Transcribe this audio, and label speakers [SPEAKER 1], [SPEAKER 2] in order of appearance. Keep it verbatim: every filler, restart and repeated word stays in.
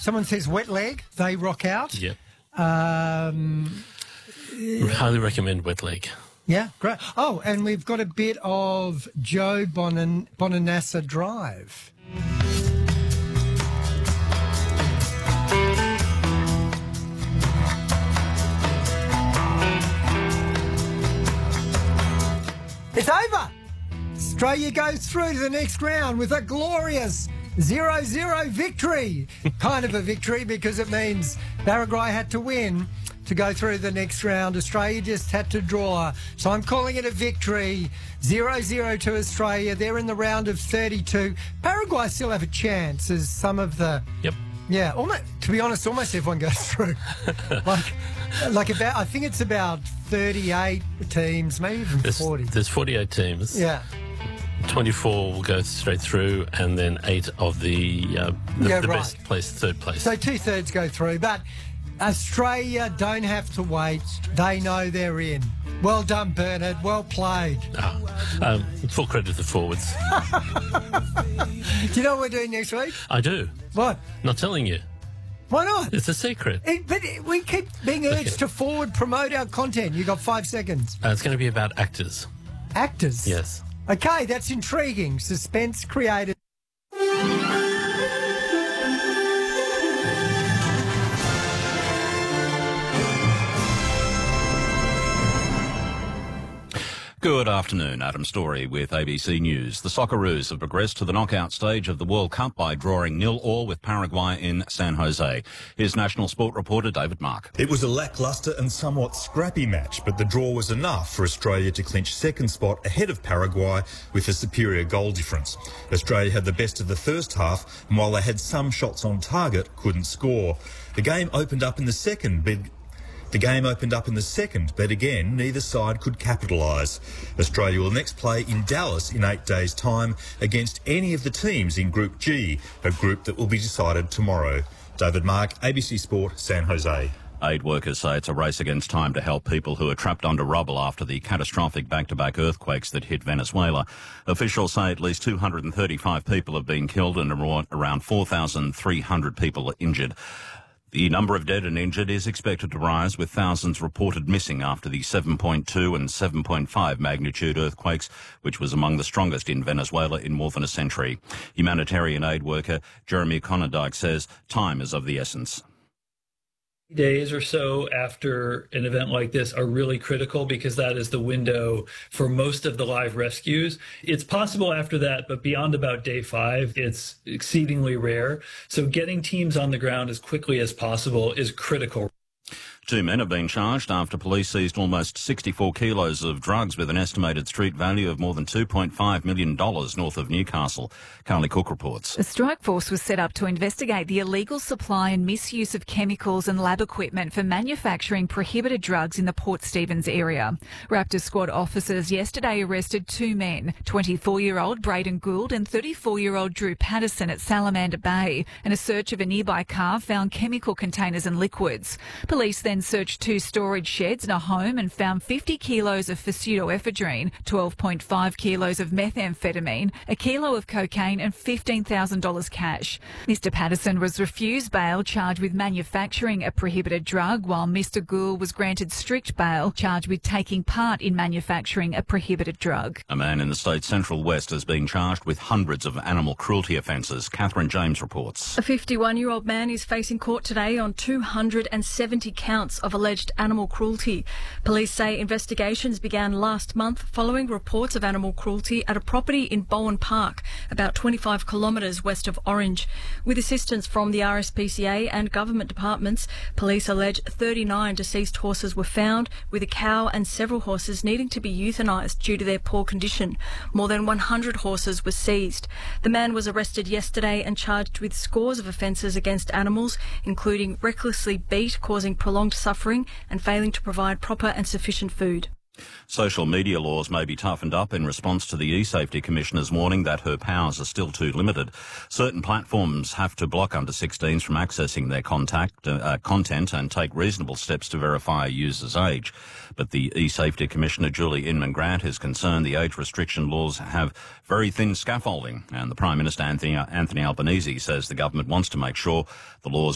[SPEAKER 1] someone says wet leg, they rock out.
[SPEAKER 2] Yep.
[SPEAKER 1] Um,
[SPEAKER 2] Highly recommend wet leg.
[SPEAKER 1] yeah, great. Oh, and we've got a bit of Joe Bonan- Bonanassa Drive. It's over. Australia goes through to the next round with a glorious zero zero victory. Kind of a victory because it means Paraguay had to win to go through the next round. Australia just had to draw. So I'm calling it a victory. zero zero to Australia. They're in the round of thirty-two. Paraguay still have a chance as some of the...
[SPEAKER 2] Yep.
[SPEAKER 1] Yeah, almost, to be honest, almost everyone goes through. like, like about, I think it's about thirty-eight teams, maybe even
[SPEAKER 2] There's,
[SPEAKER 1] forty.
[SPEAKER 2] there's forty-eight teams.
[SPEAKER 1] Yeah.
[SPEAKER 2] twenty-four will go straight through, and then eight of the, uh, the,
[SPEAKER 1] Yeah,
[SPEAKER 2] the
[SPEAKER 1] right.
[SPEAKER 2] best place, third place.
[SPEAKER 1] So two-thirds go through, but Australia don't have to wait. They know they're in. Well done, Bernard. Well played.
[SPEAKER 2] Ah, um, full credit to the forwards.
[SPEAKER 1] Do you know what we're doing next week?
[SPEAKER 2] I do.
[SPEAKER 1] What?
[SPEAKER 2] Not telling you.
[SPEAKER 1] Why not?
[SPEAKER 2] It's a secret.
[SPEAKER 1] It, but it, we keep being urged
[SPEAKER 2] Okay.
[SPEAKER 1] to forward promote our content. You got five seconds.
[SPEAKER 2] Uh, it's going to be about actors.
[SPEAKER 1] Actors.
[SPEAKER 2] Yes.
[SPEAKER 1] Okay, that's intriguing. Suspense created.
[SPEAKER 3] Good afternoon, Adam Story with A B C News. The Socceroos have progressed to the knockout stage of the World Cup by drawing nil all with Paraguay in San Jose. Here's National Sport reporter David Mark.
[SPEAKER 4] It was a lacklustre and somewhat scrappy match, but the draw was enough for Australia to clinch second spot ahead of Paraguay with a superior goal difference. Australia had the best of the first half, and while they had some shots on target, couldn't score. The game opened up in the second, but The game opened up in the second, but again, neither side could capitalise. Australia will next play in Dallas in eight days' time against any of the teams in Group G, a group that will be decided tomorrow. David Mark, A B C Sport, San Jose.
[SPEAKER 3] Aid workers say it's a race against time to help people who are trapped under rubble after the catastrophic back-to-back earthquakes that hit Venezuela. Officials say at least two hundred thirty-five people have been killed and around four thousand three hundred people are injured. The number of dead and injured is expected to rise, with thousands reported missing after the seven point two and seven point five magnitude earthquakes, which was among the strongest in Venezuela in more than a century. Humanitarian aid worker Jeremy Conadike says time is of the essence.
[SPEAKER 5] Days or so after an event like this are really critical because that is the window for most of the live rescues. It's possible after that, but beyond about day five, it's exceedingly rare. So getting teams on the ground as quickly as possible is critical.
[SPEAKER 3] Two men have been charged after police seized almost sixty-four kilos of drugs with an estimated street value of more than two point five million dollars north of Newcastle. Carly Cook reports.
[SPEAKER 6] A strike force was set up to investigate the illegal supply and misuse of chemicals and lab equipment for manufacturing prohibited drugs in the Port Stephens area. Raptor Squad officers yesterday arrested two men, twenty-four-year-old Braden Gould and thirty-four-year-old Drew Patterson at Salamander Bay, and a search of a nearby car found chemical containers and liquids. Police then searched two storage sheds and a home and found fifty kilos of pseudoephedrine, twelve point five kilos of methamphetamine, a kilo of cocaine and fifteen thousand dollars cash. Mister Patterson was refused bail, charged with manufacturing a prohibited drug, while Mister Gould was granted strict bail, charged with taking part in manufacturing a prohibited drug.
[SPEAKER 3] A man in the state's Central West has been charged with hundreds of animal cruelty offences. Catherine James reports.
[SPEAKER 7] A fifty-one-year-old man is facing court today on two hundred seventy counts of alleged animal cruelty. Police say investigations began last month following reports of animal cruelty at a property in Bowen Park, about twenty-five kilometres west of Orange. With assistance from the R S P C A and government departments, police allege thirty-nine deceased horses were found, with a cow and several horses needing to be euthanised due to their poor condition. More than one hundred horses were seized. The man was arrested yesterday and charged with scores of offences against animals, including recklessly beat, causing prolonged suffering, and failing to provide proper and sufficient food.
[SPEAKER 3] Social media laws may be toughened up in response to the E-Safety Commissioner's warning that her powers are still too limited. Certain platforms have to block under sixteens from accessing their contact, uh, content and take reasonable steps to verify a user's age. But the E-Safety Commissioner, Julie Inman-Grant, is concerned the age restriction laws have very thin scaffolding, and the Prime Minister, Anthony, Anthony Albanese, says the government wants to make sure the laws